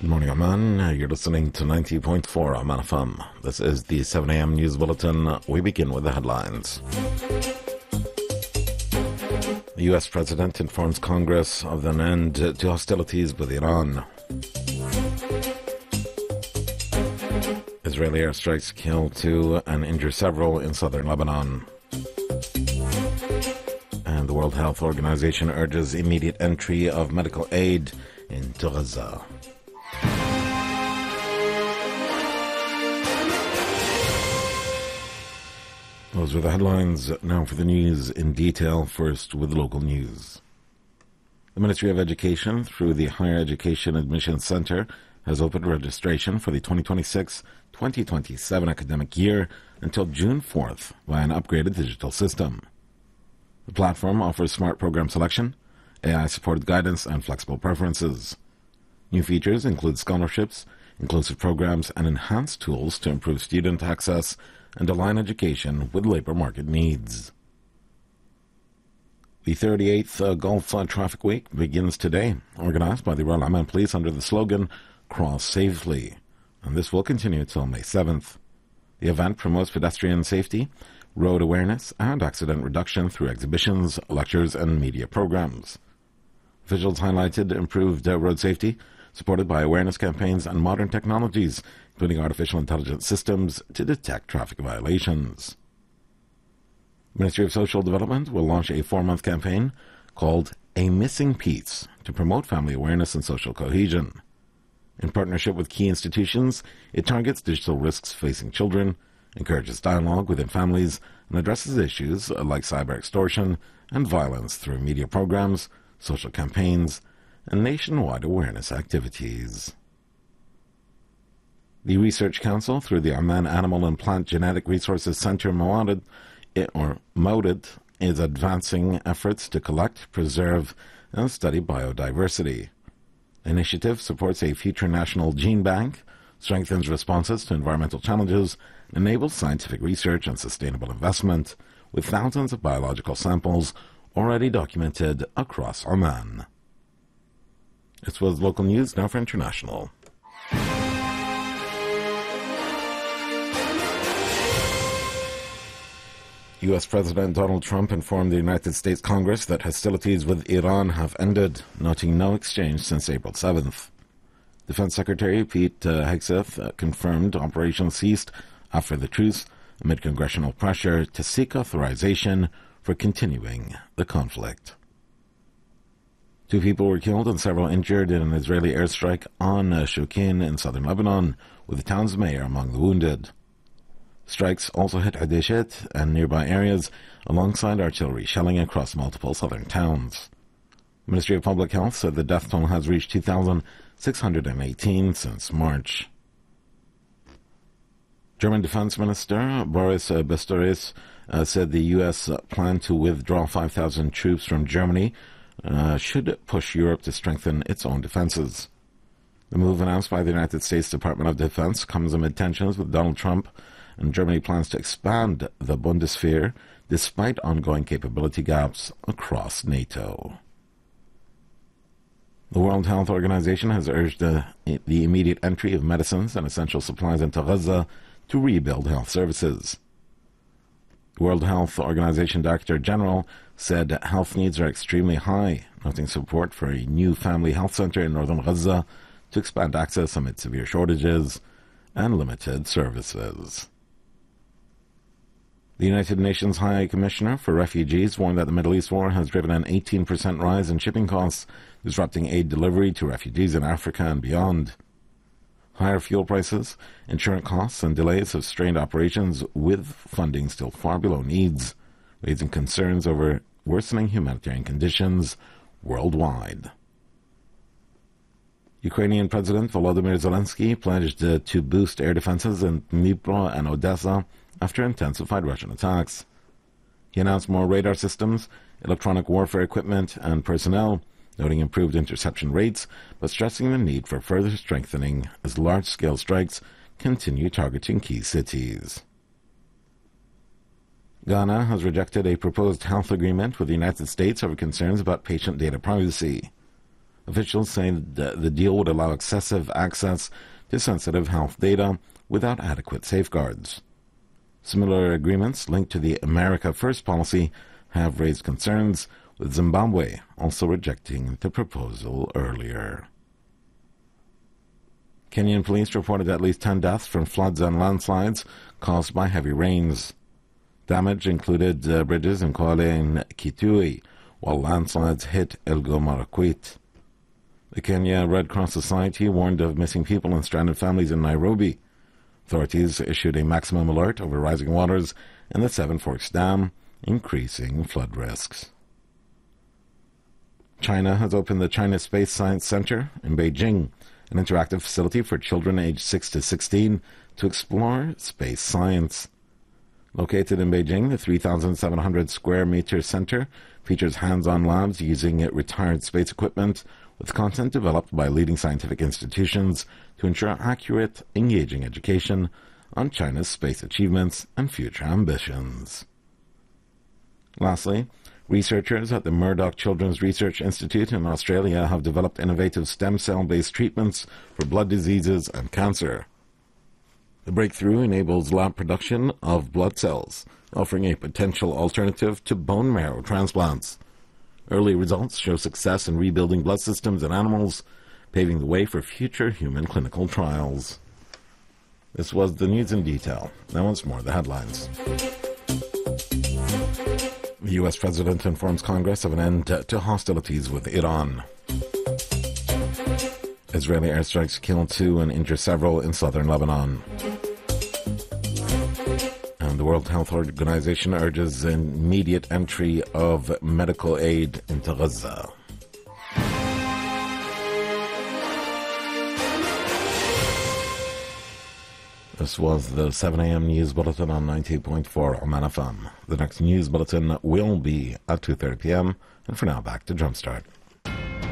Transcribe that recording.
Good morning, Oman. You're listening to 90.4 Oman FM. This is the 7 a.m. news bulletin. We begin with the headlines. The U.S. President informs Congress of an end to hostilities with Iran. Israeli airstrikes kill 2 and injure several in southern Lebanon. And the World Health Organization urges immediate entry of medical aid into Gaza. Those were the headlines. Now for the news in detail, first with local news. The Ministry of Education, through the Higher Education Admissions Centre, has opened registration for the 2026-2027 academic year until June 4th via an upgraded digital system. The platform offers smart program selection, AI-supported guidance, and flexible preferences. New features include scholarships, inclusive programs, and enhanced tools to improve student access and align education with labour market needs. The 38th Gulf Traffic Week begins today, organised by the Royal Oman Police under the slogan, Cross Safely, and this will continue until May 7th. The event promotes pedestrian safety, road awareness, and accident reduction through exhibitions, lectures, and media programs. Officials highlighted improved road safety, supported by awareness campaigns and modern technologies, including artificial intelligence systems to detect traffic violations. The Ministry of Social Development will launch a 4-month campaign called A Missing Piece to promote family awareness and social cohesion. In partnership with key institutions, it targets digital risks facing children, encourages dialogue within families, and addresses issues like cyber extortion and violence through media programs, social campaigns, and nationwide awareness activities. The Research Council, through the Oman Animal and Plant Genetic Resources Centre MOADD, is advancing efforts to collect, preserve, and study biodiversity. The initiative supports a future national gene bank, strengthens responses to environmental challenges, and enables scientific research and sustainable investment, with thousands of biological samples already documented across Oman. This was local news. Now for international. U.S. President Donald Trump informed the United States Congress that hostilities with Iran have ended, noting no exchange since April 7th. Defense Secretary Pete Hegseth confirmed operations ceased after the truce amid congressional pressure to seek authorization for continuing the conflict. 2 people were killed and several injured in an Israeli airstrike on Shukin in southern Lebanon, with the town's mayor among the wounded. Strikes also hit Hadeshet and nearby areas, alongside artillery shelling across multiple southern towns. The Ministry of Public Health said the death toll has reached 2,618 since March. German Defense Minister Boris Pistorius said the U.S. plan to withdraw 5,000 troops from Germany should push Europe to strengthen its own defenses. The move announced by the United States Department of Defense comes amid tensions with Donald Trump, and Germany plans to expand the Bundeswehr despite ongoing capability gaps across NATO. The World Health Organization has urged the immediate entry of medicines and essential supplies into Gaza to rebuild health services. The World Health Organization Director General said health needs are extremely high, noting support for a new family health center in northern Gaza to expand access amid severe shortages and limited services. The United Nations High Commissioner for Refugees warned that the Middle East war has driven an 18% rise in shipping costs, disrupting aid delivery to refugees in Africa and beyond. Higher fuel prices, insurance costs, and delays have strained operations, with funding still far below needs, raising concerns over worsening humanitarian conditions worldwide. Ukrainian President Volodymyr Zelensky pledged to boost air defenses in Dnipro and Odessa after intensified Russian attacks. He announced more radar systems, electronic warfare equipment, and personnel, noting improved interception rates, but stressing the need for further strengthening as large-scale strikes continue targeting key cities. Ghana has rejected a proposed health agreement with the United States over concerns about patient data privacy. Officials say the deal would allow excessive access to sensitive health data without adequate safeguards. Similar agreements linked to the America First policy have raised concerns, with Zimbabwe also rejecting the proposal earlier. Kenyan police reported at least 10 deaths from floods and landslides caused by heavy rains. Damage included bridges in Kwale and Kitui, while landslides hit Elgeyo Marakwet. The Kenya Red Cross Society warned of missing people and stranded families in Nairobi. Authorities issued a maximum alert over rising waters in the Seven Forks Dam, increasing flood risks. China has opened the China Space Science Center in Beijing, an interactive facility for children aged 6 to 16 to explore space science. Located in Beijing, the 3,700 square meter center features hands-on labs using retired space equipment with content developed by leading scientific institutions to ensure accurate, engaging education on China's space achievements and future ambitions. Lastly, researchers at the Murdoch Children's Research Institute in Australia have developed innovative stem cell-based treatments for blood diseases and cancer. The breakthrough enables lab production of blood cells, offering a potential alternative to bone marrow transplants. Early results show success in rebuilding blood systems in animals, paving the way for future human clinical trials. This was the news in detail. Now once more, the headlines. The U.S. President informs Congress of an end to hostilities with Iran. Israeli airstrikes kill 2 and injure several in southern Lebanon. And the World Health Organization urges immediate entry of medical aid into Gaza. This was the 7 a.m. news bulletin on 98.4 Oman FM. The next news bulletin will be at 2:30 p.m. And for now, back to Jumpstart.